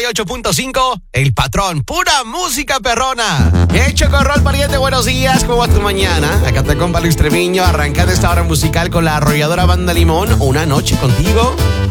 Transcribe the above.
98.5, El Patrón, pura música perrona. Hecho con rol pariente, buenos días, ¿cómo va tu mañana? Acá te compa Luis Treviño, arrancando esta hora musical con la arrolladora Banda Limón, Una Noche Contigo.